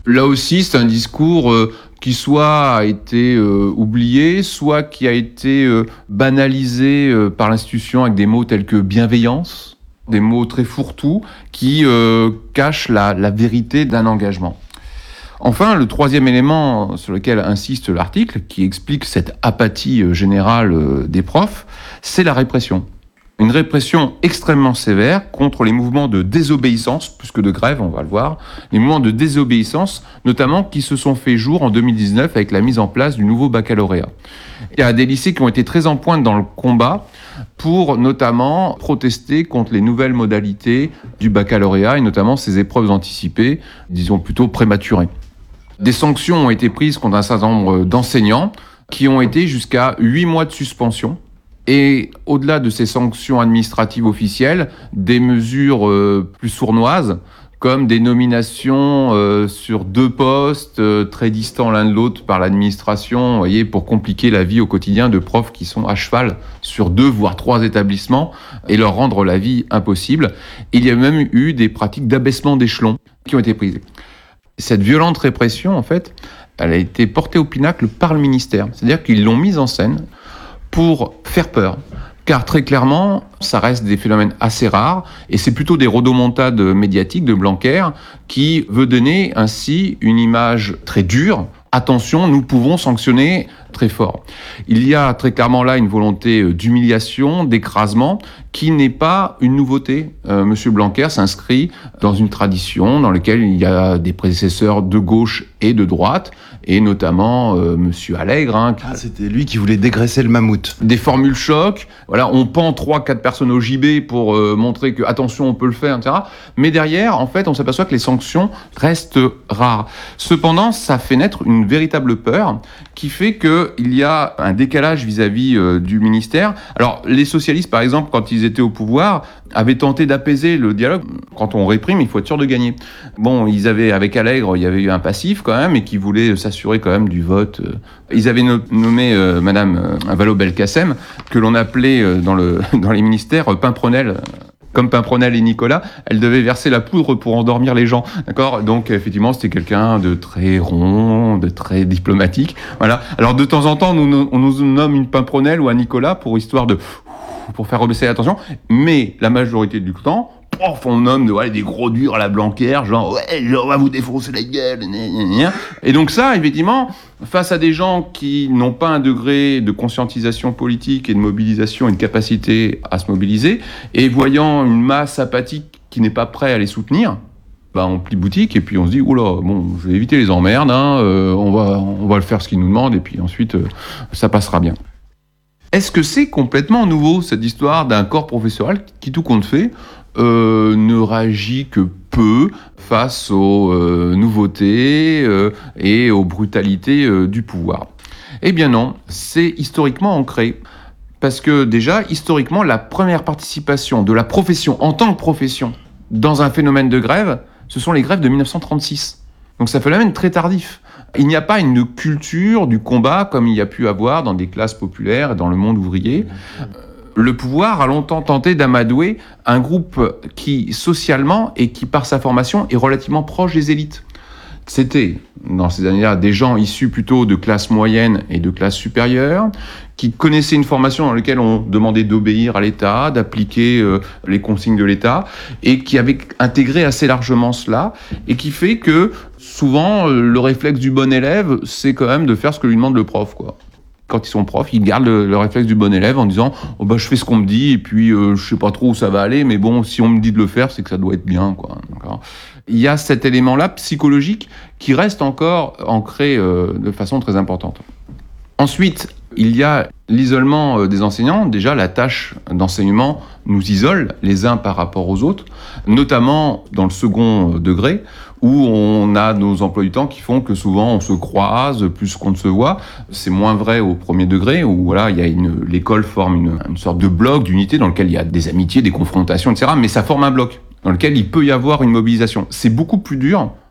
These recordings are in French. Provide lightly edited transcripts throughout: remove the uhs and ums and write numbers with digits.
Là aussi, c'est un discours qui soit a été oublié, soit qui a été banalisé par l'institution avec des mots tels que bienveillance, des mots très fourre-tout qui cachent la vérité d'un engagement. Enfin, le troisième élément sur lequel insiste l'article, qui explique cette apathie générale des profs, c'est la répression. Une répression extrêmement sévère contre les mouvements de désobéissance, plus que de grève, on va le voir, les mouvements de désobéissance, notamment qui se sont fait jour en 2019 avec la mise en place du nouveau baccalauréat. Il y a des lycées qui ont été très en pointe dans le combat pour notamment protester contre les nouvelles modalités du baccalauréat et notamment ces épreuves anticipées, disons plutôt prématurées. Des sanctions ont été prises contre un certain nombre d'enseignants qui ont été jusqu'à 8 mois de suspension. Et au-delà de ces sanctions administratives officielles, des mesures plus sournoises, comme des nominations sur 2 postes très distants l'un de l'autre par l'administration, vous voyez, pour compliquer la vie au quotidien de profs qui sont à cheval sur 2 voire 3 établissements et leur rendre la vie impossible. Il y a même eu des pratiques d'abaissement d'échelon qui ont été prises. Cette violente répression, en fait, elle a été portée au pinacle par le ministère. C'est-à-dire qu'ils l'ont mise en scène pour faire peur. Car très clairement, ça reste des phénomènes assez rares et c'est plutôt des rodomontades médiatiques de Blanquer qui veut donner ainsi une image très dure. Attention, nous pouvons sanctionner très fort. Il y a très clairement là une volonté d'humiliation, d'écrasement, qui n'est pas une nouveauté. Monsieur Blanquer s'inscrit dans une tradition dans laquelle il y a des prédécesseurs de gauche et de droite, et notamment Monsieur Allègre. C'était lui qui voulait dégraisser le mammouth. Des formules choc, voilà, on pend 3-4 personnes au gibet pour montrer que, attention, on peut le faire, etc. Mais derrière, en fait, on s'aperçoit que les sanctions restent rares. Cependant, ça fait naître une véritable peur qui fait qu'il y a un décalage vis-à-vis du ministère. Alors, les socialistes, par exemple, quand ils étaient au pouvoir, avaient tenté d'apaiser le dialogue. Quand on réprime, il faut être sûr de gagner. Bon, ils avaient, avec Allègre, il y avait eu un passif quand même, et qui voulait s'assurer quand même du vote. Ils avaient nommé Madame Vallaud-Belkacem, que l'on appelait dans les ministères Pimprenel. Comme Pimprenel et Nicolas, elle devait verser la poudre pour endormir les gens, d'accord ? Donc effectivement, c'était quelqu'un de très rond, de très diplomatique, voilà. Alors de temps en temps, on nous nomme une Pimprenel ou un Nicolas pour faire rebaisser la tension, mais la majorité du temps, on nomme des gros durs à la Blanquer, genre on va vous défoncer la gueule, et donc ça, effectivement, face à des gens qui n'ont pas un degré de conscientisation politique et de mobilisation et de capacité à se mobiliser, et voyant une masse apathique qui n'est pas prête à les soutenir, on plie boutique et puis on se dit je vais éviter les emmerdes, on va le faire ce qu'ils nous demandent et puis ensuite ça passera bien. Est-ce que c'est complètement nouveau cette histoire d'un corps professoral qui, tout compte fait, ne réagit que peu face aux nouveautés et aux brutalités du pouvoir? Eh bien non, c'est historiquement ancré. Parce que déjà, historiquement, la première participation de la profession en tant que profession dans un phénomène de grève, ce sont les grèves de 1936. Donc c'est un phénomène très tardif. Il n'y a pas une culture du combat comme il y a pu avoir dans des classes populaires, dans le monde ouvrier. Le pouvoir a longtemps tenté d'amadouer un groupe qui, socialement et qui, par sa formation, est relativement proche des élites. C'était, dans ces années-là, des gens issus plutôt de classes moyennes et de classes supérieures, qui connaissaient une formation dans laquelle on demandait d'obéir à l'État, d'appliquer les consignes de l'État, et qui avaient intégré assez largement cela, et qui fait que, souvent, le réflexe du bon élève, c'est quand même de faire ce que lui demande le prof, quoi. Quand ils sont profs, ils gardent le réflexe du bon élève en disant je fais ce qu'on me dit et puis je sais pas trop où ça va aller, mais bon, si on me dit de le faire, c'est que ça doit être bien, quoi. D'accord. Il y a cet élément-là psychologique qui reste encore ancré de façon très importante. Ensuite, il y a l'isolement des enseignants. Déjà, la tâche d'enseignement nous isole les uns par rapport aux autres, notamment dans le second degré, où on a nos emplois du temps qui font que souvent on se croise plus qu'on ne se voit. C'est moins vrai au premier degré, où l'école forme une sorte de bloc d'unité dans lequel il y a des amitiés, des confrontations, etc. Mais ça forme un bloc dans lequel il peut y avoir une mobilisation. C'est beaucoup plus dur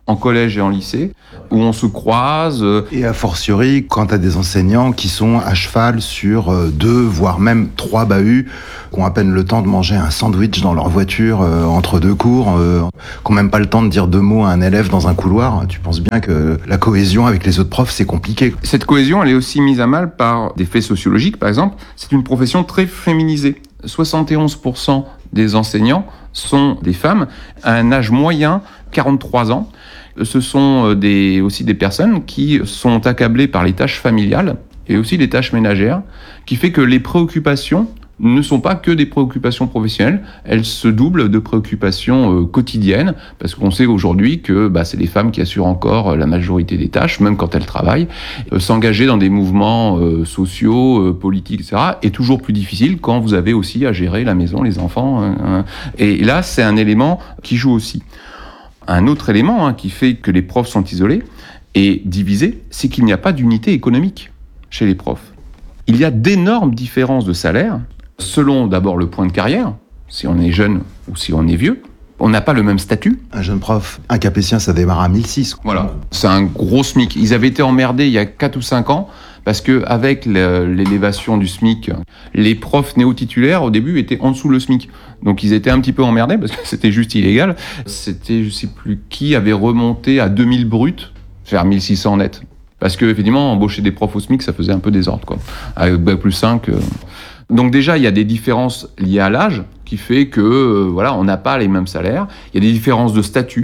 en collège et en lycée, où on se croise. Et a fortiori, quand tu as des enseignants qui sont à cheval sur 2, voire même 3 bahuts, qui ont à peine le temps de manger un sandwich dans leur voiture entre 2 cours, qui n'ont même pas le temps de dire 2 mots à un élève dans un couloir, tu penses bien que la cohésion avec les autres profs, c'est compliqué. Cette cohésion, elle est aussi mise à mal par des faits sociologiques, par exemple. C'est une profession très féminisée. 71% des enseignants sont des femmes, à un âge moyen, 43 ans. Ce sont aussi des personnes qui sont accablées par les tâches familiales et aussi les tâches ménagères, qui fait que les préoccupations ne sont pas que des préoccupations professionnelles, elles se doublent de préoccupations quotidiennes, parce qu'on sait aujourd'hui que c'est les femmes qui assurent encore la majorité des tâches, même quand elles travaillent. S'engager dans des mouvements sociaux, politiques, etc., est toujours plus difficile quand vous avez aussi à gérer la maison, les enfants. Et là, c'est un élément qui joue aussi. Un autre élément qui fait que les profs sont isolés et divisés, c'est qu'il n'y a pas d'unité économique chez les profs. Il y a d'énormes différences de salaire, selon d'abord le point de carrière, si on est jeune ou si on est vieux. On n'a pas le même statut. Un jeune prof, un capétien, ça démarre à 1006. Voilà, c'est un gros SMIC. Ils avaient été emmerdés il y a 4 ou 5 ans, parce qu'avec l'élévation du SMIC, les profs néo-titulaires, au début, étaient en dessous le SMIC. Donc ils étaient un petit peu emmerdés, parce que c'était juste illégal. C'était, je sais plus qui, avait remonté à 2000 bruts, faire 1600 net. Parce que, effectivement, embaucher des profs au SMIC, ça faisait un peu désordre, quoi. Avec Bac+5. Donc déjà, il y a des différences liées à l'âge, qui fait que, on n'a pas les mêmes salaires. Il y a des différences de statut.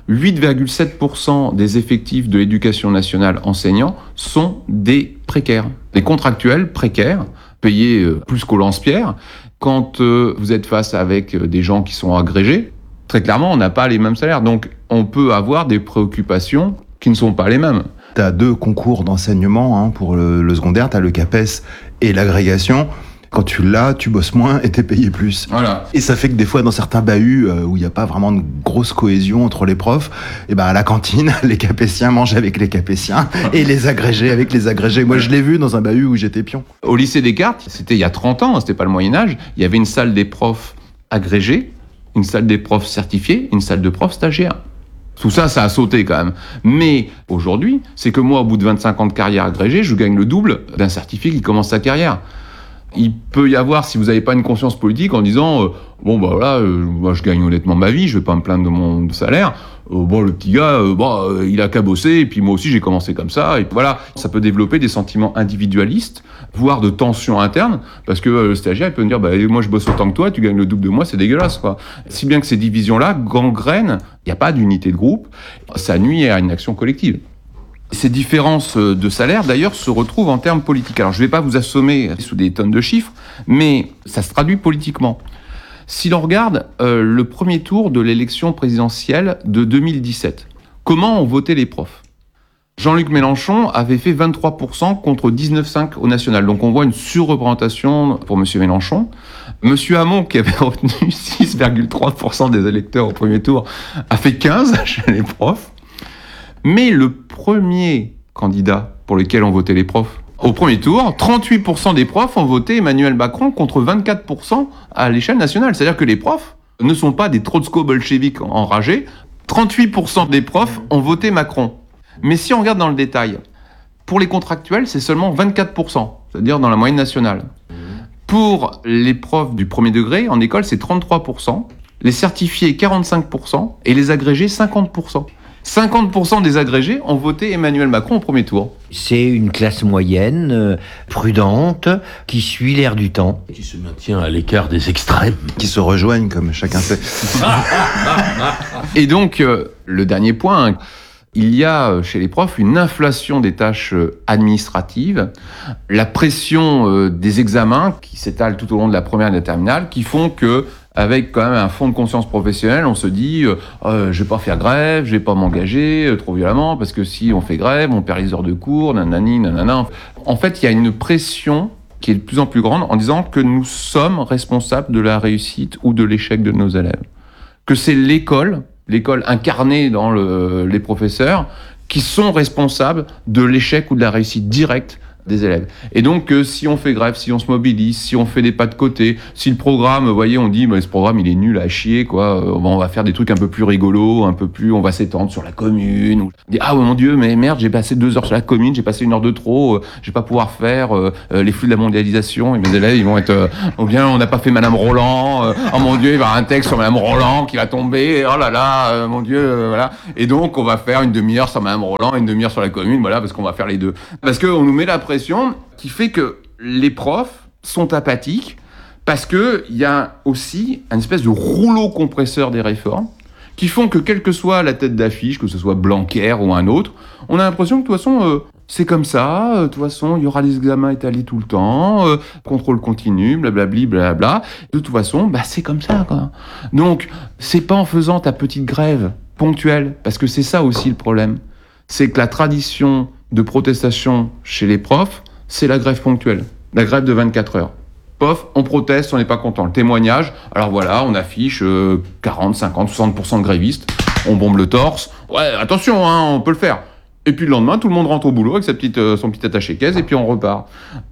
8,7% des effectifs de l'éducation nationale enseignants sont des précaires, des contractuels précaires, payés plus qu'au lance-pierre. Quand vous êtes face avec des gens qui sont agrégés, très clairement, on n'a pas les mêmes salaires. Donc, on peut avoir des préoccupations qui ne sont pas les mêmes. Tu as 2 concours d'enseignement pour le secondaire, tu as le CAPES et l'agrégation. Quand tu l'as, tu bosses moins et t'es payé plus. Voilà. Et ça fait que des fois, dans certains bahuts où il n'y a pas vraiment de grosse cohésion entre les profs, à la cantine, les capétiens mangent avec les capétiens et les agrégés avec les agrégés. Moi, je l'ai vu dans un bahut où j'étais pion. Au lycée Descartes, c'était il y a 30 ans, c'était pas le Moyen-Âge, il y avait une salle des profs agrégés, une salle des profs certifiés, une salle de profs stagiaires. Tout ça, ça a sauté quand même. Mais aujourd'hui, c'est que moi, au bout de 25 ans de carrière agrégée, je gagne le double d'un certifié qui commence sa carrière. Il peut y avoir, si vous n'avez pas une conscience politique, en disant moi je gagne honnêtement ma vie, je vais pas me plaindre de mon salaire. Le petit gars, il a qu'à bosser, et puis moi aussi j'ai commencé comme ça. Et voilà, ça peut développer des sentiments individualistes, voire de tensions internes, parce que le stagiaire il peut me dire moi je bosse autant que toi, tu gagnes le double de moi, c'est dégueulasse, quoi. Si bien que ces divisions-là gangrènent, il n'y a pas d'unité de groupe, ça nuit à une action collective. Ces différences de salaire, d'ailleurs, se retrouvent en termes politiques. Alors, je ne vais pas vous assommer sous des tonnes de chiffres, mais ça se traduit politiquement. Si l'on regarde le premier tour de l'élection présidentielle de 2017, comment ont voté les profs ? Jean-Luc Mélenchon avait fait 23% contre 19,5% au national. Donc, on voit une surreprésentation pour M. Mélenchon. M. Hamon, qui avait retenu 6,3% des électeurs au premier tour, a fait 15% chez les profs. Mais le premier candidat pour lequel ont voté les profs, au premier tour, 38% des profs ont voté Emmanuel Macron contre 24% à l'échelle nationale. C'est-à-dire que les profs ne sont pas des trotsko-bolcheviks enragés. 38% des profs ont voté Macron. Mais si on regarde dans le détail, pour les contractuels, c'est seulement 24%, c'est-à-dire dans la moyenne nationale. Pour les profs du premier degré, en école, c'est 33%, les certifiés 45% et les agrégés 50%. 50% des agrégés ont voté Emmanuel Macron au premier tour. C'est une classe moyenne, prudente, qui suit l'air du temps. Qui se maintient à l'écart des extrêmes. Qui se rejoignent, comme chacun sait. Et donc, le dernier point, il y a chez les profs une inflation des tâches administratives, la pression des examens qui s'étalent tout au long de la première et de la terminale, qui font que, avec quand même un fond de conscience professionnelle, on se dit je vais pas faire grève, je vais pas m'engager trop violemment, parce que si on fait grève, on perd les heures de cours, nanani, nanana. En fait, il y a une pression qui est de plus en plus grande en disant que nous sommes responsables de la réussite ou de l'échec de nos élèves. Que c'est l'école incarnée dans les professeurs, qui sont responsables de l'échec ou de la réussite directe des élèves. Et donc, si on fait grève, si on se mobilise, si on fait des pas de côté, si le programme, vous voyez, on dit, ce programme, il est nul à chier, quoi. On va faire des trucs un peu plus rigolos, on va s'étendre sur la commune. On dit, ah, mon Dieu, mais merde, j'ai passé 2 heures sur la commune, j'ai passé 1 heure de trop, je vais pas pouvoir faire les flux de la mondialisation. Et mes élèves, ils vont être, ou bien, on n'a pas fait Madame Roland, oh mon Dieu, il va y avoir un texte sur Madame Roland qui va tomber, oh là là, mon Dieu, voilà. Et donc, on va faire une demi-heure sur Madame Roland, une demi-heure sur la commune, voilà, parce qu'on va faire les deux. Parce qu'on nous met la pression qui fait que les profs sont apathiques parce que il y a aussi une espèce de rouleau compresseur des réformes qui font que quelle que soit la tête d'affiche, que ce soit Blanquer ou un autre, on a l'impression que de toute façon c'est comme ça, de toute façon il y aura des examens étalés tout le temps, contrôle continu, blablabli, blabla. De toute façon, c'est comme ça, quoi. Donc c'est pas en faisant ta petite grève ponctuelle, parce que c'est ça aussi le problème, c'est que la tradition de protestation chez les profs, c'est la grève ponctuelle, la grève de 24 heures. Pof, on proteste, on n'est pas content. Le témoignage, alors voilà, on affiche 40, 50, 60% de grévistes, on bombe le torse. Ouais, attention, on peut le faire. Et puis le lendemain, tout le monde rentre au boulot avec son petit attaché-caisse et puis on repart.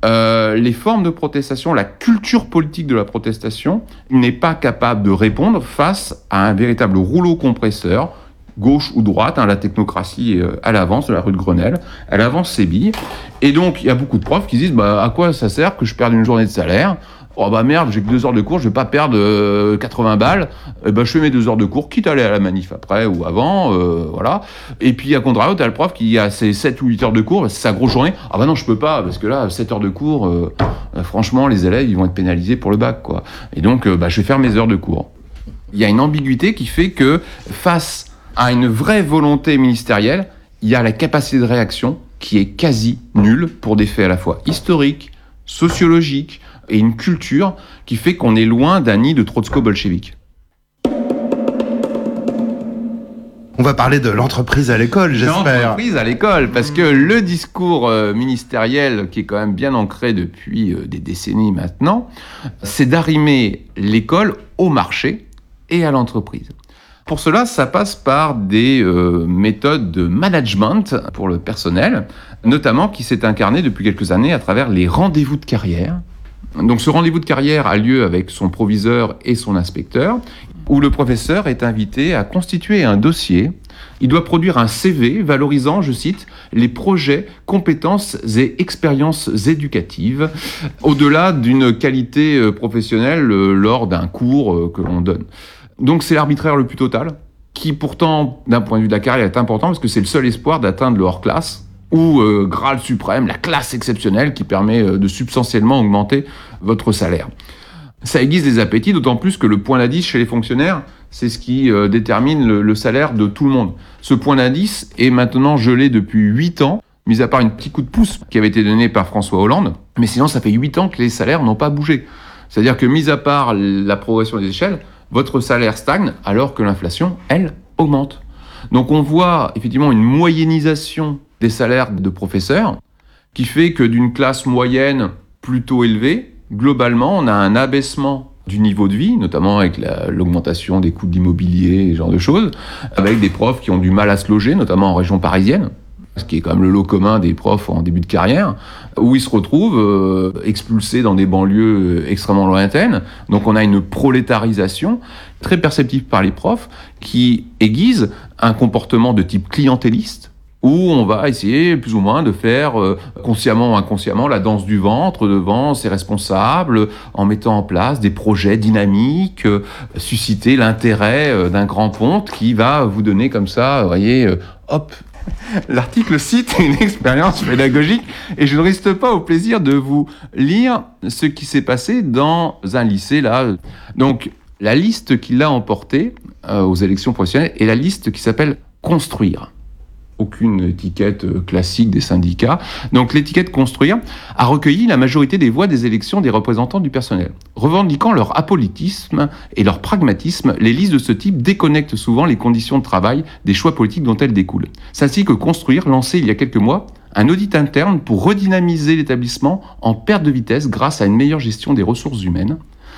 Les formes de protestation, la culture politique de la protestation n'est pas capable de répondre face à un véritable rouleau compresseur, gauche ou droite, la technocratie, elle avance de la rue de Grenelle, elle avance ses billes. Et donc, il y a beaucoup de profs qui disent, à quoi ça sert que je perde une journée de salaire ? Oh merde, j'ai que 2 heures de cours, je vais pas perdre 80 balles. Je fais mes 2 heures de cours, quitte à aller à la manif après ou avant, voilà. Et puis, à contrario, t'as le prof qui a ses 7 ou 8 heures de cours, c'est sa grosse journée. Non, je peux pas, parce que là, 7 heures de cours, franchement, les élèves, ils vont être pénalisés pour le bac, quoi. Et donc, je vais faire mes heures de cours. Il y a une ambiguïté qui fait que, face à une vraie volonté ministérielle, il y a la capacité de réaction qui est quasi nulle pour des faits à la fois historiques, sociologiques et une culture qui fait qu'on est loin d'un nid de trotsko-bolchevique. On va parler de l'entreprise à l'école, j'espère. L'entreprise à l'école, parce que le discours ministériel, qui est quand même bien ancré depuis des décennies maintenant, c'est d'arrimer l'école au marché et à l'entreprise. Pour cela, ça passe par des méthodes de management pour le personnel, notamment qui s'est incarné depuis quelques années à travers les rendez-vous de carrière. Donc ce rendez-vous de carrière a lieu avec son proviseur et son inspecteur, où le professeur est invité à constituer un dossier. Il doit produire un CV valorisant, je cite, les projets, compétences et expériences éducatives, au-delà d'une qualité professionnelle lors d'un cours que l'on donne. Donc c'est l'arbitraire le plus total, qui pourtant, d'un point de vue de la carrière, est important parce que c'est le seul espoir d'atteindre le hors-classe, ou Graal suprême, la classe exceptionnelle qui permet de substantiellement augmenter votre salaire. Ça aiguise les appétits, d'autant plus que le point d'indice chez les fonctionnaires, c'est ce qui détermine le salaire de tout le monde. Ce point d'indice est maintenant gelé depuis 8 ans, mis à part un petit coup de pouce qui avait été donné par François Hollande, mais sinon ça fait 8 ans que les salaires n'ont pas bougé. C'est-à-dire que, mis à part la progression des échelles, votre salaire stagne alors que l'inflation, elle, augmente. Donc on voit effectivement une moyennisation des salaires de professeurs qui fait que d'une classe moyenne plutôt élevée, globalement, on a un abaissement du niveau de vie, notamment avec l'augmentation des coûts de l'immobilier et ce genre de choses, avec des profs qui ont du mal à se loger, notamment en région parisienne, ce qui est quand même le lot commun des profs en début de carrière, où ils se retrouvent expulsés dans des banlieues extrêmement lointaines. Donc on a une prolétarisation très perceptible par les profs qui aiguise un comportement de type clientéliste, où on va essayer plus ou moins de faire, consciemment ou inconsciemment, la danse du ventre devant ses responsables, en mettant en place des projets dynamiques, susciter l'intérêt d'un grand ponte qui va vous donner comme ça, vous voyez, hop. L'article cite une expérience pédagogique et je ne résiste pas au plaisir de vous lire ce qui s'est passé dans un lycée là. Donc, la liste qui l'a emporté aux élections professionnelles est la liste qui s'appelle « Construire ». Aucune étiquette classique des syndicats. Donc l'étiquette « Construire » a recueilli la majorité des voix des élections des représentants du personnel. Revendiquant leur apolitisme et leur pragmatisme, les listes de ce type déconnectent souvent les conditions de travail des choix politiques dont elles découlent. C'est ainsi que Construire, lancé il y a quelques mois, un audit interne pour redynamiser l'établissement en perte de vitesse grâce à une meilleure gestion des ressources humaines,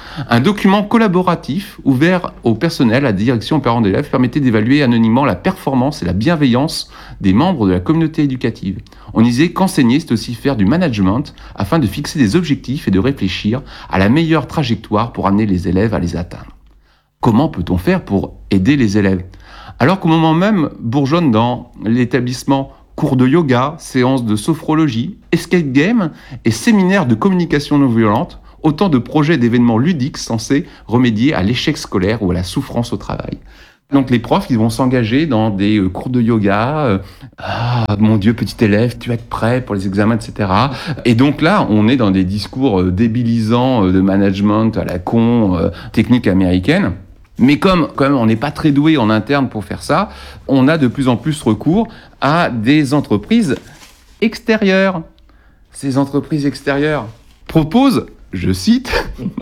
Un document collaboratif ouvert au personnel, à la direction, aux parents d'élèves, permettait d'évaluer anonymement la performance et la bienveillance des membres de la communauté éducative. On disait qu'enseigner, c'est aussi faire du management afin de fixer des objectifs et de réfléchir à la meilleure trajectoire pour amener les élèves à les atteindre. Comment peut-on faire pour aider les élèves ? Alors qu'au moment même bourgeonne dans l'établissement cours de yoga, séances de sophrologie, escape game et séminaires de communication non violente, autant de projets d'événements ludiques censés remédier à l'échec scolaire ou à la souffrance au travail. Donc les profs, ils vont s'engager dans des cours de yoga. Ah, mon Dieu, petit élève, tu vas être prêt pour les examens, etc. Et donc là, on est dans des discours débilisants de management à la con, technique américaine. Mais comme quand même on n'est pas très doué en interne pour faire ça, on a de plus en plus recours à des entreprises extérieures. Ces entreprises extérieures proposent, je cite,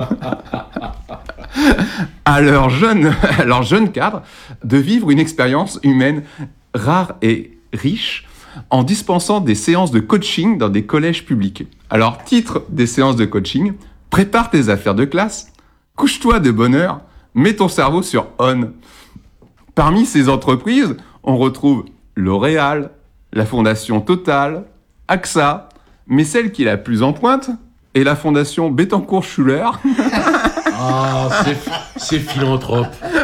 à leurs jeunes cadres de vivre une expérience humaine rare et riche en dispensant des séances de coaching dans des collèges publics. Alors, titre des séances de coaching, prépare tes affaires de classe, couche-toi de bonne heure, mets ton cerveau sur on. Parmi ces entreprises, on retrouve L'Oréal, la Fondation Total, AXA, mais celle qui est la plus en pointe est la Fondation Bettencourt-Schuller. Ah, c'est philanthrope.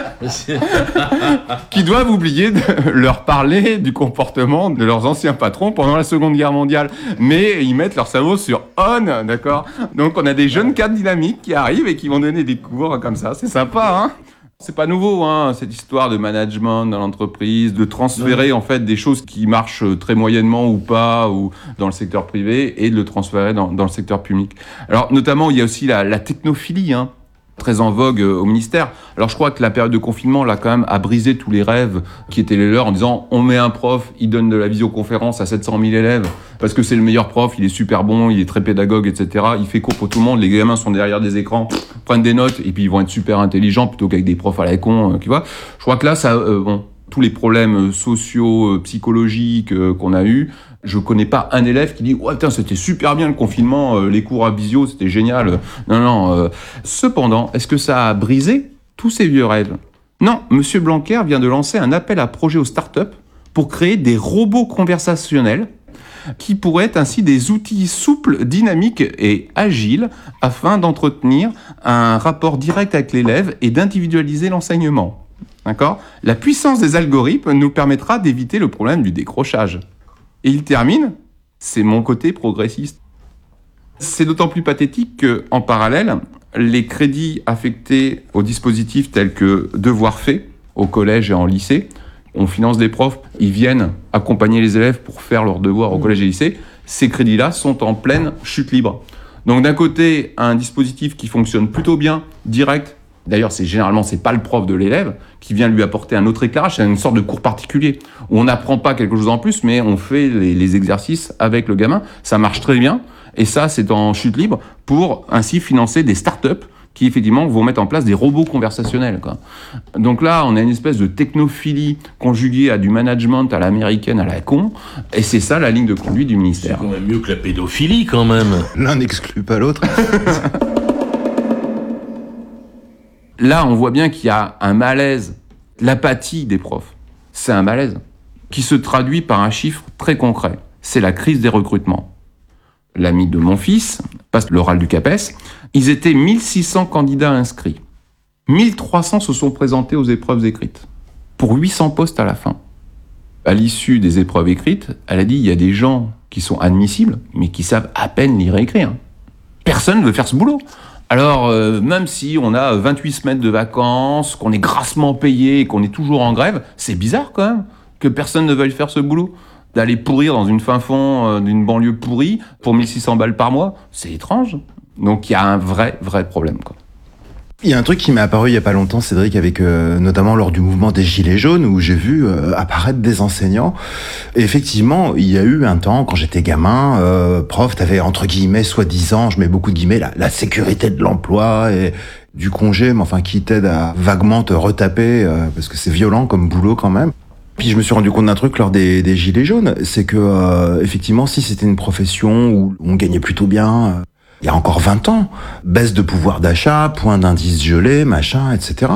Qui doivent oublier de leur parler du comportement de leurs anciens patrons pendant la Seconde Guerre mondiale. Mais ils mettent leur cerveau sur on, d'accord ? Donc on a des jeunes cadres dynamiques qui arrivent et qui vont donner des cours comme ça. C'est sympa, hein ? C'est pas nouveau, hein, cette histoire de management dans l'entreprise, de transférer en fait des choses qui marchent très moyennement ou pas, ou dans le secteur privé, et de le transférer dans le secteur public. Alors notamment, il y a aussi la technophilie, hein, très en vogue au ministère. Alors je crois que la période de confinement, là, quand même, a brisé tous les rêves qui étaient les leurs en disant on met un prof, il donne de la visioconférence à 700 000 élèves parce que c'est le meilleur prof, il est super bon, il est très pédagogue, etc. Il fait cours pour tout le monde, les gamins sont derrière des écrans, prennent des notes et puis ils vont être super intelligents plutôt qu'avec des profs à la con, tu vois. Je crois que là, ça, tous les problèmes sociaux, psychologiques qu'on a eus, je connais pas un élève qui dit « Ouais, putain, c'était super bien le confinement, les cours à visio, c'était génial. » Non. Cependant, est-ce que ça a brisé tous ces vieux rêves ? Non, Monsieur Blanquer vient de lancer un appel à projet aux startups pour créer des robots conversationnels qui pourraient être ainsi des outils souples, dynamiques et agiles afin d'entretenir un rapport direct avec l'élève et d'individualiser l'enseignement. D'accord ? La puissance des algorithmes nous permettra d'éviter le problème du décrochage. Et il termine, c'est mon côté progressiste. C'est d'autant plus pathétique qu'en parallèle, les crédits affectés aux dispositifs tels que Devoirs faits au collège et en lycée, on finance des profs, ils viennent accompagner les élèves pour faire leurs devoirs au collège et lycée, ces crédits-là sont en pleine chute libre. Donc d'un côté, un dispositif qui fonctionne plutôt bien, direct. D'ailleurs, c'est pas le prof de l'élève qui vient lui apporter un autre éclairage, c'est une sorte de cours particulier où on n'apprend pas quelque chose en plus, mais on fait les exercices avec le gamin. Ça marche très bien, et ça, c'est en chute libre pour ainsi financer des startups qui effectivement vont mettre en place des robots conversationnels, quoi. Donc là, on a une espèce de technophilie conjuguée à du management à l'américaine, à la con, et c'est ça la ligne de conduite du ministère. C'est quand même mieux que la pédophilie, quand même. L'un n'exclut pas l'autre. Là, on voit bien qu'il y a un malaise, l'apathie des profs. C'est un malaise qui se traduit par un chiffre très concret. C'est la crise des recrutements. L'ami de mon fils passe l'oral du CAPES. Ils étaient 1600 candidats inscrits. 1300 se sont présentés aux épreuves écrites. Pour 800 postes à la fin. À l'issue des épreuves écrites, elle a dit, il y a des gens qui sont admissibles, mais qui savent à peine lire et écrire. Personne ne veut faire ce boulot. Alors, même si on a 28 semaines de vacances, qu'on est grassement payé et qu'on est toujours en grève, c'est bizarre quand même que personne ne veuille faire ce boulot. D'aller pourrir dans une fin fond d'une banlieue pourrie pour 1600 balles par mois, c'est étrange. Donc il y a un vrai problème, quoi. Il y a un truc qui m'est apparu il y a pas longtemps, Cédric, avec notamment lors du mouvement des Gilets jaunes, où j'ai vu apparaître des enseignants. Et effectivement, il y a eu un temps, quand j'étais gamin, prof, t'avais entre guillemets, soi-disant, je mets beaucoup de guillemets, la sécurité de l'emploi et du congé, mais enfin qui t'aide à vaguement te retaper, parce que c'est violent comme boulot quand même. Puis je me suis rendu compte d'un truc lors des Gilets jaunes, c'est que effectivement, si c'était une profession où on gagnait plutôt bien, il y a encore 20 ans. Baisse de pouvoir d'achat, point d'indice gelé, machin, etc.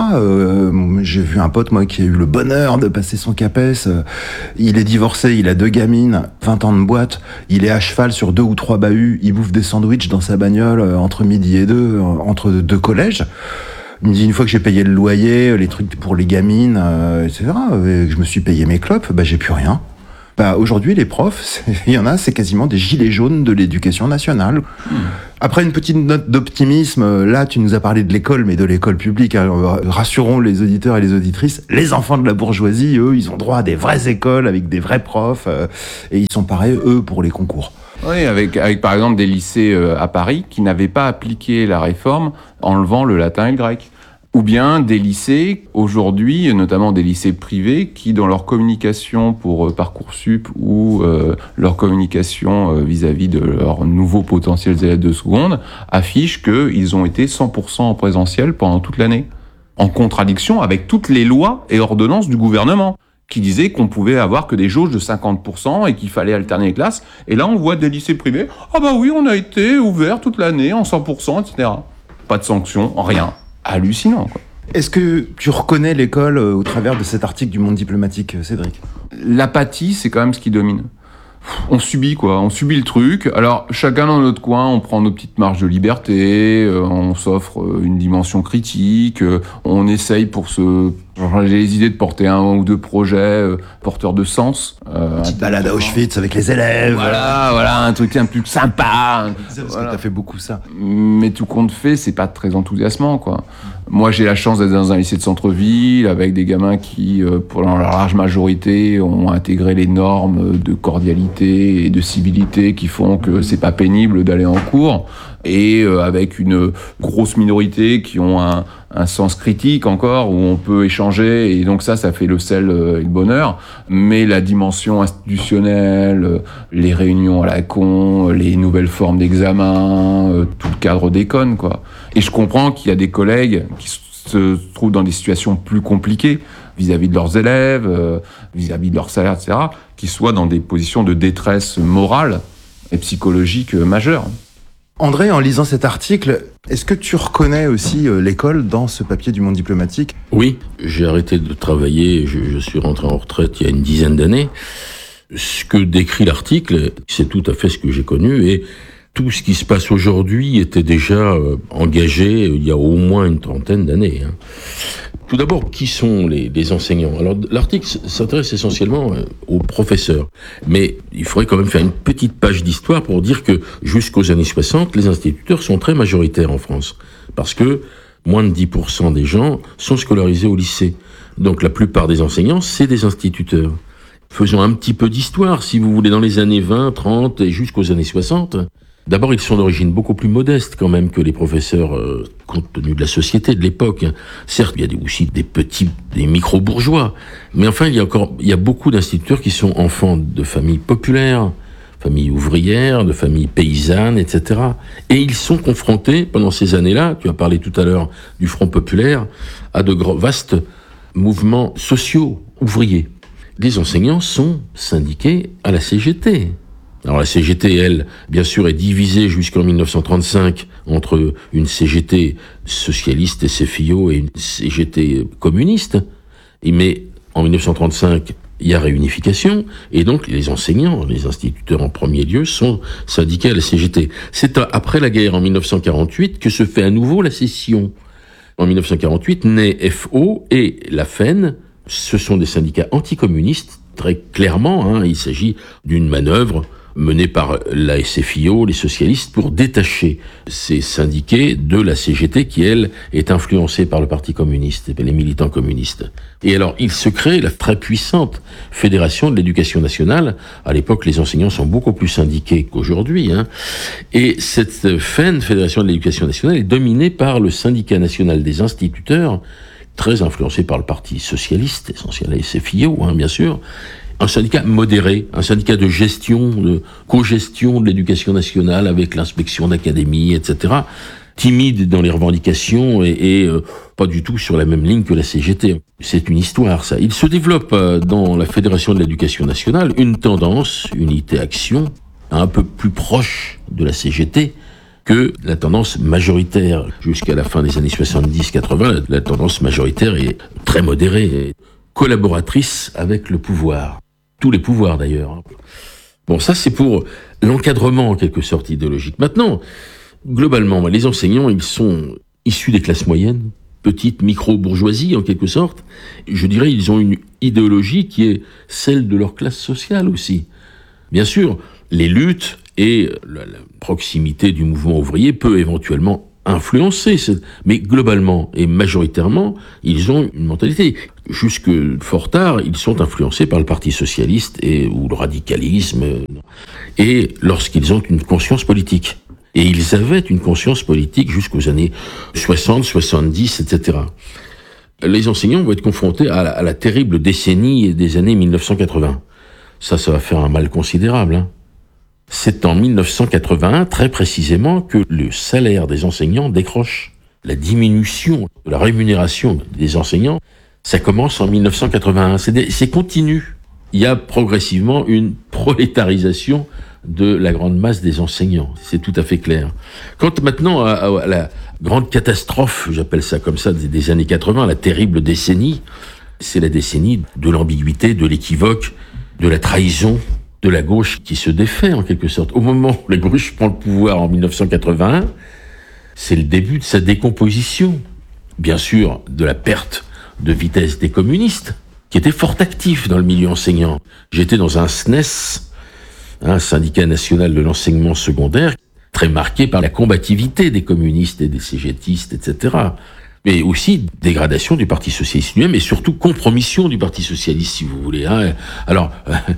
J'ai vu un pote, moi, qui a eu le bonheur de passer son CAPES. Il est divorcé, il a 2 gamines, 20 ans de boîte. Il est à cheval sur 2 ou 3 bahuts. Il bouffe des sandwichs dans sa bagnole entre midi et 2, entre 2 collèges. Il me dit, une fois que j'ai payé le loyer, les trucs pour les gamines, etc., et que je me suis payé mes clopes, j'ai plus rien. Aujourd'hui, les profs, il y en a, c'est quasiment des gilets jaunes de l'éducation nationale. Après une petite note d'optimisme, là, tu nous as parlé de l'école, mais de l'école publique. Alors, rassurons les auditeurs et les auditrices, les enfants de la bourgeoisie, eux, ils ont droit à des vraies écoles avec des vrais profs, et ils sont pareils, eux, pour les concours. Oui, avec par exemple des lycées à Paris qui n'avaient pas appliqué la réforme enlevant le latin et le grec. Ou bien des lycées, aujourd'hui, notamment des lycées privés, qui dans leur communication pour Parcoursup ou leur communication vis-à-vis de leurs nouveaux potentiels élèves de seconde, affichent qu'ils ont été 100% en présentiel pendant toute l'année. En contradiction avec toutes les lois et ordonnances du gouvernement, qui disaient qu'on pouvait avoir que des jauges de 50% et qu'il fallait alterner les classes. Et là, on voit des lycées privés, oui, on a été ouvert toute l'année en 100%, etc. Pas de sanctions, rien. Hallucinant, quoi. Est-ce que tu reconnais l'école au travers de cet article du Monde diplomatique, Cédric ? L'apathie, c'est quand même ce qui domine. On subit, quoi. On subit le truc. Alors, chacun dans notre coin, on prend nos petites marges de liberté, on s'offre une dimension critique, on essaye pour se... J'ai les idées de porter 1 ou 2 projets porteurs de sens. Petite balade à Auschwitz avec les élèves. Voilà, un truc un peu plus sympa. Parce que t'as fait beaucoup ça. Mais tout compte fait, c'est pas très enthousiasmant, quoi. Moi, j'ai la chance d'être dans un lycée de centre-ville avec des gamins qui, pour leur large majorité, ont intégré les normes de cordialité et de civilité qui font que c'est pas pénible d'aller en cours. Et avec une grosse minorité qui ont un sens critique encore, où on peut échanger, et donc ça fait le sel et le bonheur. Mais la dimension institutionnelle, les réunions à la con, les nouvelles formes d'examen, tout le cadre déconne, quoi. Et je comprends qu'il y a des collègues qui se trouvent dans des situations plus compliquées vis-à-vis de leurs élèves, vis-à-vis de leur salaire, etc., qui soient dans des positions de détresse morale et psychologique majeure. André, en lisant cet article, est-ce que tu reconnais aussi l'école dans ce papier du Monde diplomatique ? Oui, j'ai arrêté de travailler, je suis rentré en retraite il y a une dizaine d'années. Ce que décrit l'article, c'est tout à fait ce que j'ai connu, et tout ce qui se passe aujourd'hui était déjà engagé il y a au moins une trentaine d'années. Tout d'abord, qui sont les enseignants ? Alors, l'article s'intéresse essentiellement aux professeurs. Mais il faudrait quand même faire une petite page d'histoire pour dire que jusqu'aux années 60, les instituteurs sont très majoritaires en France. Parce que moins de 10% des gens sont scolarisés au lycée. Donc, la plupart des enseignants, c'est des instituteurs. Faisons un petit peu d'histoire, si vous voulez, dans les années 20, 30 et jusqu'aux années 60. D'abord, ils sont d'origine beaucoup plus modeste quand même que les professeurs, compte tenu de la société de l'époque. Certes, il y a aussi des micro-bourgeois, mais enfin, il y a beaucoup d'instituteurs qui sont enfants de familles populaires, familles ouvrières, de familles paysannes, etc. Et ils sont confrontés, pendant ces années-là, tu as parlé tout à l'heure du Front populaire, à de vastes mouvements sociaux ouvriers. Les enseignants sont syndiqués à la CGT. Alors la CGT, elle, bien sûr, est divisée jusqu'en 1935 entre une CGT socialiste et CFIO et une CGT communiste. Mais en 1935, il y a réunification, et donc les enseignants, les instituteurs en premier lieu, sont syndiqués à la CGT. C'est après la guerre, en 1948, que se fait à nouveau la scission. En 1948, naît FO et la FEN. Ce sont des syndicats anticommunistes, très clairement. Il s'agit d'une manœuvre menée par la SFIO, les socialistes, pour détacher ces syndiqués de la CGT qui, elle, est influencée par le Parti communiste, les militants communistes. Et alors, il se crée la très puissante Fédération de l'éducation nationale. À l'époque, les enseignants sont beaucoup plus syndiqués qu'aujourd'hui. Et cette Fédération de l'éducation nationale est dominée par le syndicat national des instituteurs, très influencé par le Parti socialiste, essentiellement la SFIO, bien sûr. Un syndicat modéré, un syndicat de gestion, de co-gestion de l'éducation nationale avec l'inspection d'académie, etc. Timide dans les revendications et pas du tout sur la même ligne que la CGT. C'est une histoire, ça. Il se développe dans la Fédération de l'éducation nationale une tendance, unité-action, un peu plus proche de la CGT que la tendance majoritaire. Jusqu'à la fin des années 70-80, la tendance majoritaire est très modérée, collaboratrice avec le pouvoir. Tous les pouvoirs d'ailleurs. Bon, ça c'est pour l'encadrement en quelque sorte idéologique. Maintenant, globalement, les enseignants, ils sont issus des classes moyennes, petite micro-bourgeoisie en quelque sorte. Je dirais, ils ont une idéologie qui est celle de leur classe sociale aussi. Bien sûr, les luttes et la proximité du mouvement ouvrier peut éventuellement influencer, mais globalement et majoritairement, ils ont une mentalité. Jusque fort tard, ils sont influencés par le Parti socialiste ou le radicalisme, et lorsqu'ils ont une conscience politique. Et ils avaient une conscience politique jusqu'aux années 60, 70, etc. Les enseignants vont être confrontés à la terrible décennie des années 1980. Ça va faire un mal considérable, hein. C'est en 1981, très précisément, que le salaire des enseignants décroche. La diminution de la rémunération des enseignants, ça commence en 1981. C'est continu. Il y a progressivement une prolétarisation de la grande masse des enseignants. C'est tout à fait clair. Quant maintenant à la grande catastrophe, j'appelle ça comme ça, des années 80, la terrible décennie, c'est la décennie de l'ambiguïté, de l'équivoque, de la trahison, de la gauche qui se défait en quelque sorte. Au moment où la gauche prend le pouvoir en 1981, c'est le début de sa décomposition. Bien sûr, de la perte de vitesse des communistes, qui étaient fort actifs dans le milieu enseignant. J'étais dans un SNES, un syndicat national de l'enseignement secondaire, très marqué par la combativité des communistes et des cégétistes, etc. Mais aussi dégradation du Parti socialiste lui-même, et surtout compromission du Parti socialiste, si vous voulez. Hein. Alors,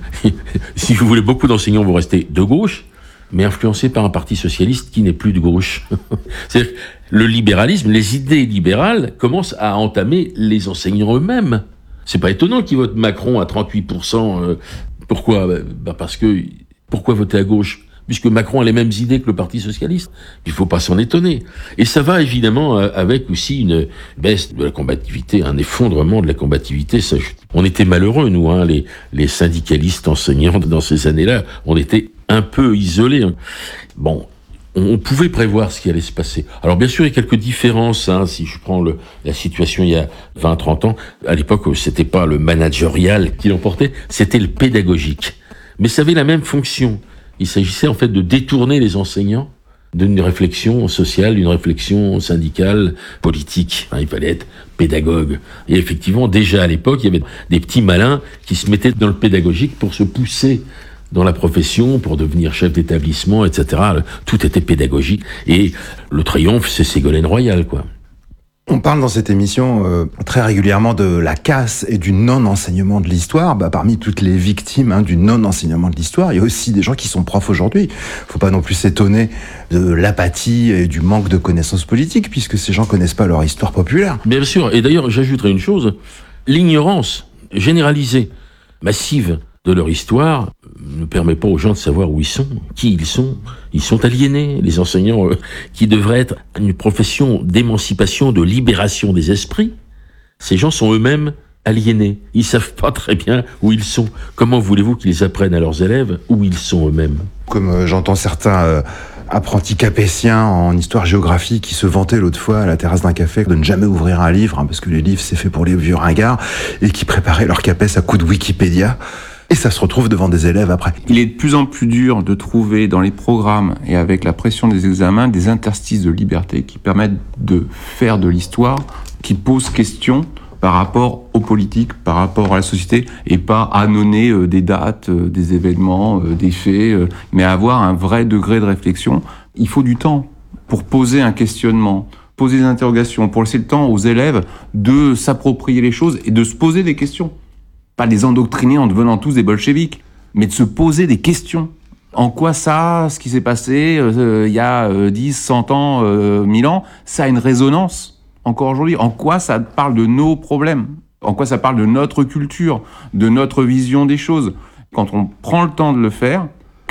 si vous voulez, beaucoup d'enseignants vont rester de gauche, mais influencés par un Parti socialiste qui n'est plus de gauche. C'est-à-dire que le libéralisme, les idées libérales commencent à entamer les enseignants eux-mêmes. C'est pas étonnant qu'ils votent Macron à 38%. Pourquoi ? Parce que pourquoi voter à gauche ? Puisque Macron a les mêmes idées que le Parti socialiste. Il faut pas s'en étonner. Et ça va évidemment avec aussi une baisse de la combativité, un effondrement de la combativité. On était malheureux, nous, hein, les syndicalistes enseignants dans ces années-là. On était un peu isolés. Bon, on pouvait prévoir ce qui allait se passer. Alors bien sûr, il y a quelques différences. Hein, si je prends la situation il y a 20-30 ans, à l'époque, c'était pas le managérial qui l'emportait, c'était le pédagogique. Mais ça avait la même fonction. Il s'agissait en fait de détourner les enseignants d'une réflexion sociale, d'une réflexion syndicale, politique. Enfin, il fallait être pédagogue. Et effectivement, déjà à l'époque, il y avait des petits malins qui se mettaient dans le pédagogique pour se pousser dans la profession, pour devenir chef d'établissement, etc. Tout était pédagogique. Et le triomphe, c'est Ségolène Royal, quoi. On parle dans cette émission très régulièrement de la casse et du non-enseignement de l'histoire. Parmi toutes les victimes du non-enseignement de l'histoire, il y a aussi des gens qui sont profs aujourd'hui. Faut pas non plus s'étonner de l'apathie et du manque de connaissances politiques, puisque ces gens connaissent pas leur histoire populaire. Bien sûr, et d'ailleurs j'ajouterai une chose, l'ignorance généralisée, massive de leur histoire ne permet pas aux gens de savoir où ils sont, qui ils sont. Ils sont aliénés, les enseignants qui devraient être une profession d'émancipation, de libération des esprits. Ces gens sont eux-mêmes aliénés. Ils savent pas très bien où ils sont. Comment voulez-vous qu'ils apprennent à leurs élèves où ils sont eux-mêmes ? Comme j'entends certains apprentis capétiens en histoire-géographie qui se vantaient l'autre fois à la terrasse d'un café de ne jamais ouvrir un livre, parce que les livres c'est fait pour les vieux ringards, et qui préparaient leur capesse à coups de Wikipédia. Et ça se retrouve devant des élèves après. Il est de plus en plus dur de trouver dans les programmes et avec la pression des examens des interstices de liberté qui permettent de faire de l'histoire, qui pose question par rapport aux politiques, par rapport à la société, et pas annonner des dates, des événements, des faits, mais avoir un vrai degré de réflexion. Il faut du temps pour poser un questionnement, poser des interrogations, pour laisser le temps aux élèves de s'approprier les choses et de se poser des questions. Pas les endoctriner en devenant tous des bolcheviks, mais de se poser des questions. En quoi ça, ce qui s'est passé il y a 10, 100 ans, 1000 ans, ça a une résonance encore aujourd'hui? En quoi ça parle de nos problèmes? En quoi ça parle de notre culture, de notre vision des choses? Quand on prend le temps de le faire,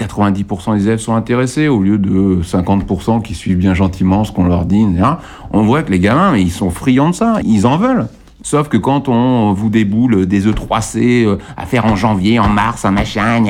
90% des élèves sont intéressés au lieu de 50% qui suivent bien gentiment ce qu'on leur dit, etc. On voit que les gamins, ils sont friands de ça, ils en veulent. Sauf que quand on vous déboule des E3C à faire en janvier, en mars, un machin,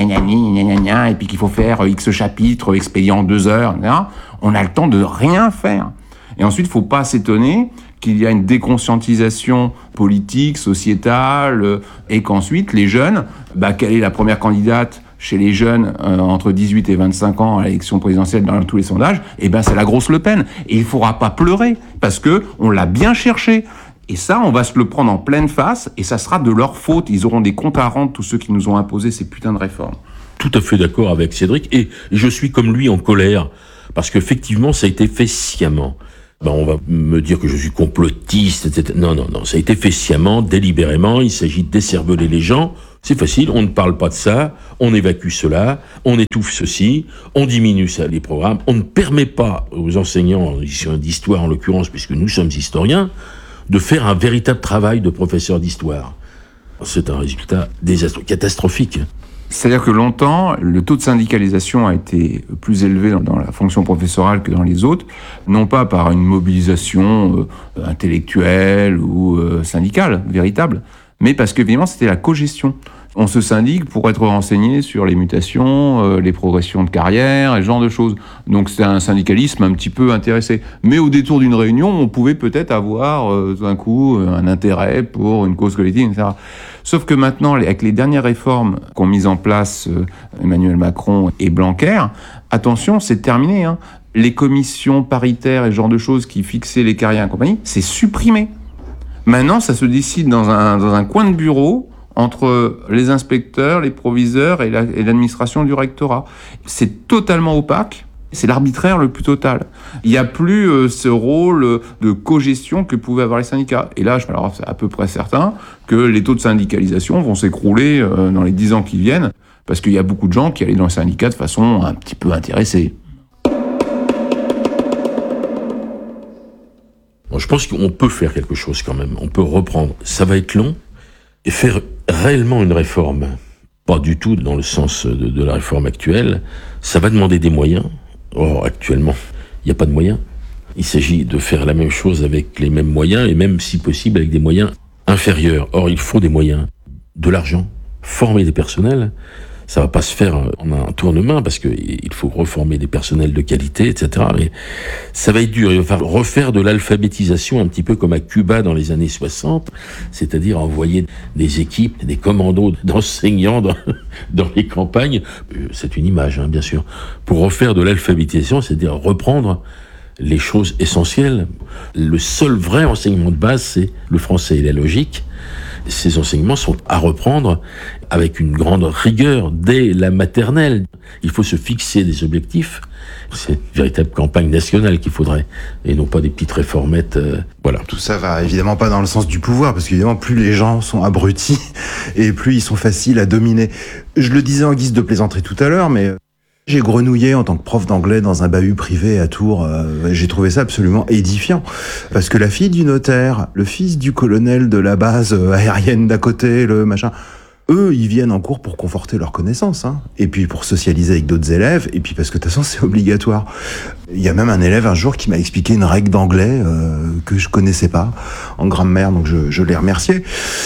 et puis qu'il faut faire X chapitres expédiés en 2 heures, etc., on a le temps de rien faire. Et ensuite, il ne faut pas s'étonner qu'il y a une déconscientisation politique, sociétale, et qu'ensuite, les jeunes, quelle est la première candidate chez les jeunes entre 18 et 25 ans à l'élection présidentielle dans tous les sondages? C'est la grosse Le Pen. Et il ne faudra pas pleurer, parce que on l'a bien cherché. Et ça, on va se le prendre en pleine face, et ça sera de leur faute. Ils auront des comptes à rendre, tous ceux qui nous ont imposé ces putains de réformes. Tout à fait d'accord avec Cédric, et je suis comme lui en colère, parce qu'effectivement, ça a été fait sciemment. On va me dire que je suis complotiste, etc. Non, ça a été fait sciemment, délibérément, il s'agit de décerveler les gens. C'est facile, on ne parle pas de ça, on évacue cela, on étouffe ceci, on diminue ça, les programmes, on ne permet pas aux enseignants d'histoire en l'occurrence, puisque nous sommes historiens, de faire un véritable travail de professeur d'histoire. C'est un résultat désastreux, catastrophique. C'est-à-dire que longtemps, le taux de syndicalisation a été plus élevé dans la fonction professorale que dans les autres, non pas par une mobilisation intellectuelle ou syndicale, véritable, mais parce qu'évidemment, c'était la cogestion. On se syndique pour être renseigné sur les mutations, les progressions de carrière, et ce genre de choses. Donc c'est un syndicalisme un petit peu intéressé. Mais au détour d'une réunion, on pouvait peut-être avoir d'un coup un intérêt pour une cause collective, etc. Sauf que maintenant, avec les dernières réformes qu'ont mises en place Emmanuel Macron et Blanquer, attention, c'est terminé. Les commissions paritaires et ce genre de choses qui fixaient les carrières et compagnie, c'est supprimé. Maintenant, ça se décide dans un coin de bureau, entre les inspecteurs, les proviseurs et l'administration du rectorat. C'est totalement opaque, c'est l'arbitraire le plus total. Il n'y a plus ce rôle de cogestion que pouvaient avoir les syndicats. Et là, alors c'est à peu près certain que les taux de syndicalisation vont s'écrouler dans les 10 ans qui viennent, parce qu'il y a beaucoup de gens qui allaient dans les syndicats de façon un petit peu intéressée. Je pense qu'on peut faire quelque chose quand même, on peut reprendre. Ça va être long, et faire réellement une réforme, pas du tout dans le sens de la réforme actuelle, ça va demander des moyens. Or, actuellement, il n'y a pas de moyens. Il s'agit de faire la même chose avec les mêmes moyens, et même, si possible, avec des moyens inférieurs. Or, il faut des moyens, de l'argent, former des personnels. Ça va pas se faire en un tournement, parce qu'il faut reformer des personnels de qualité, etc. Mais ça va être dur. Il va falloir refaire de l'alphabétisation un petit peu comme à Cuba dans les années 60, c'est-à-dire envoyer des équipes, des commandos d'enseignants dans les campagnes. C'est une image, bien sûr. Pour refaire de l'alphabétisation, c'est-à-dire reprendre les choses essentielles. Le seul vrai enseignement de base, c'est le français et la logique. Ces enseignements sont à reprendre avec une grande rigueur dès la maternelle. Il faut se fixer des objectifs. C'est une véritable campagne nationale qu'il faudrait, et non pas des petites réformettes. Voilà. Tout ça va évidemment pas dans le sens du pouvoir, parce qu'évidemment, plus les gens sont abrutis, et plus ils sont faciles à dominer. Je le disais en guise de plaisanterie tout à l'heure, mais j'ai grenouillé en tant que prof d'anglais dans un bahut privé à Tours. J'ai trouvé ça absolument édifiant. Parce que la fille du notaire, le fils du colonel de la base aérienne d'à côté, le machin, eux, ils viennent en cours pour conforter leurs connaissances, et puis pour socialiser avec d'autres élèves, et puis parce que de toute façon, c'est obligatoire. Il y a même un élève un jour qui m'a expliqué une règle d'anglais que je connaissais pas en grammaire, donc je l'ai remercié.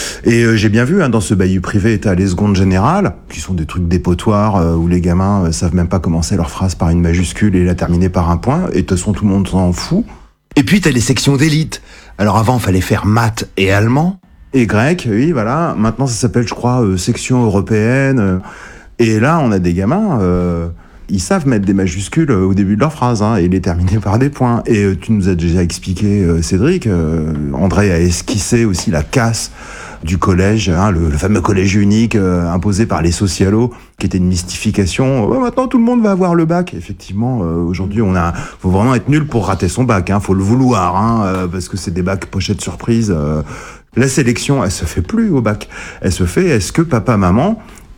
Et j'ai bien vu, dans ce bahut privé, t'as les secondes générales, qui sont des trucs dépotoirs, où les gamins savent même pas commencer leur phrase par une majuscule et la terminer par un point, et de toute façon, tout le monde s'en fout. Et puis t'as les sections d'élite. Alors avant, fallait faire maths et allemand. Et grec, oui, voilà. Maintenant, ça s'appelle, je crois, section européenne. Et là, on a des gamins, ils savent mettre des majuscules au début de leur phrase, et les terminer par des points. Et tu nous as déjà expliqué, Cédric, André a esquissé aussi la casse du collège, le fameux collège unique imposé par les socialos, qui était une mystification. Maintenant, tout le monde va avoir le bac. Effectivement, aujourd'hui, faut vraiment être nul pour rater son bac. Faut le vouloir, parce que c'est des bacs pochettes surprise. La sélection, elle se fait plus au bac. Elle se fait, est-ce que papa, maman,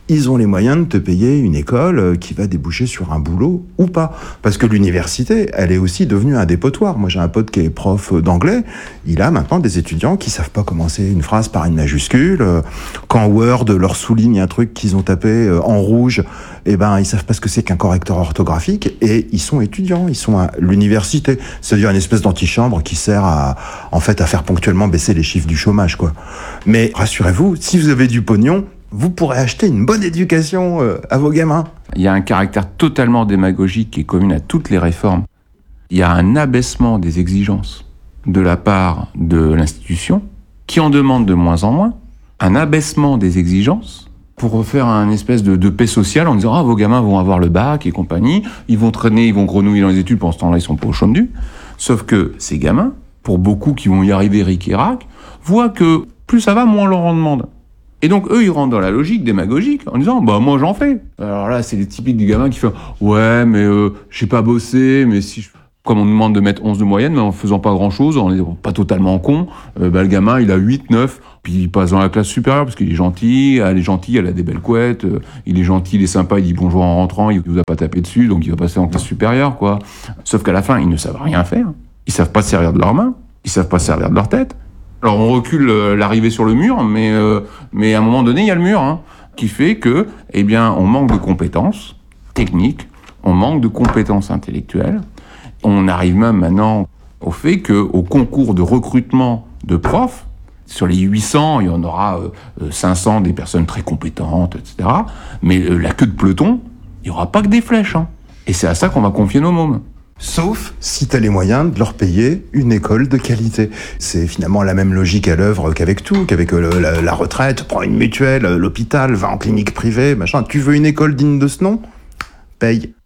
ils ont les moyens de te payer une école qui va déboucher sur un boulot ou pas. Parce que l'université, elle est aussi devenue un dépotoir. Moi, j'ai un pote qui est prof d'anglais. Il a maintenant des étudiants qui savent pas commencer une phrase par une majuscule. Quand Word leur souligne un truc qu'ils ont tapé en rouge, ils savent pas ce que c'est qu'un correcteur orthographique. Et ils sont étudiants, ils sont à l'université. C'est-à-dire une espèce d'antichambre qui sert à faire ponctuellement baisser les chiffres du chômage, quoi. Mais rassurez-vous, si vous avez du pognon, vous pourrez acheter une bonne éducation à vos gamins. Il y a un caractère totalement démagogique qui est commun à toutes les réformes. Il y a un abaissement des exigences de la part de l'institution, qui en demande de moins en moins, un abaissement des exigences pour faire un espèce de paix sociale en disant « Ah, vos gamins vont avoir le bac et compagnie, ils vont traîner, ils vont grenouiller dans les études, pendant ce temps-là, ils sont pas au chôme du. » Sauf que ces gamins, pour beaucoup qui vont y arriver ric et rac, voient que plus ça va, moins on leur en demande. Et donc, eux, ils rentrent dans la logique démagogique en disant, moi, j'en fais. Alors là, c'est les typiques du gamin qui fait, ouais, mais j'ai pas bossé, mais si comme on nous demande de mettre 11 de moyenne, mais en faisant pas grand-chose, en n'étant pas totalement con, le gamin, il a 8, 9, puis il passe dans la classe supérieure parce qu'il est gentil, elle est gentille, elle a des belles couettes, il est gentil, il est sympa, il dit bonjour en rentrant, il vous a pas tapé dessus, donc il va passer en classe supérieure, quoi. Sauf qu'à la fin, ils ne savent rien faire. Ils savent pas se servir de leurs mains, ils savent pas se servir de leur tête. Alors on recule l'arrivée sur le mur, mais à un moment donné, il y a le mur, qui fait que, on manque de compétences techniques, on manque de compétences intellectuelles. On arrive même maintenant au fait qu'au concours de recrutement de profs, sur les 800, il y en aura 500 des personnes très compétentes, etc. Mais la queue de peloton, il n'y aura pas que des flèches. Et c'est à ça qu'on va confier nos mômes. Sauf si tu as les moyens de leur payer une école de qualité. C'est finalement la même logique à l'œuvre qu'avec tout, qu'avec la retraite, prends une mutuelle, l'hôpital, va en clinique privée, machin. Tu veux une école digne de ce nom ? Paye.